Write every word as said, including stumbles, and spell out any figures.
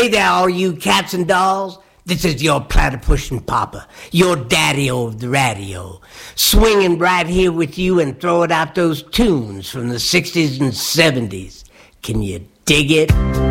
Hey there, all you cats and dolls. This is your platypus papa, your daddy-o of the radio, swinging right here with you and throwing out those tunes from the sixties and seventies. Can you dig it?